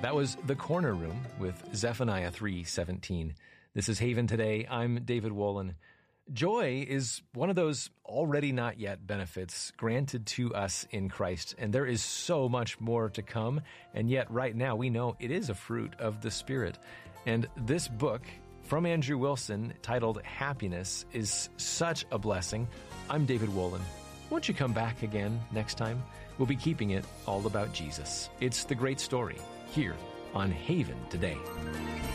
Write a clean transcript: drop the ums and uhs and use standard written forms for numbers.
That was The Corner Room with Zephaniah 3:17. This is Haven Today. I'm David Wolin. Joy is one of those already not yet benefits granted to us in Christ, and there is so much more to come, and yet right now we know it is a fruit of the Spirit. And this book from Andrew Wilson, titled Happiness, is such a blessing. I'm David Wolin. Won't you come back again next time? We'll be keeping it all about Jesus. It's the great story here on Haven Today.